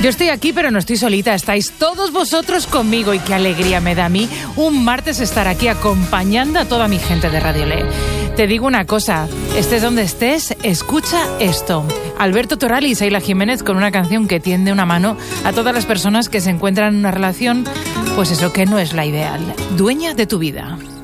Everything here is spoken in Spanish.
Yo estoy aquí, pero no estoy solita. Estáis todos vosotros conmigo y qué alegría me da a mí un martes estar aquí acompañando a toda mi gente de Radio Le. Te digo una cosa, estés donde estés, escucha esto. Alberto Toral y Seila Jiménez con una canción que tiende una mano a todas las personas que se encuentran en una relación, pues eso que no es la ideal. Dueña de tu vida.